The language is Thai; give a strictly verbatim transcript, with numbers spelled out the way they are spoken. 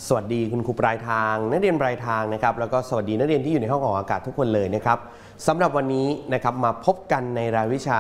สวัสดีคุณครูปลายทางนักเรียนปลายทางนะครับแล้วก็สวัสดีนักเรียนที่อยู่ในห้องออกอากาศทุกคนเลยนะครับสำหรับวันนี้นะครับมาพบกันในรายวิชา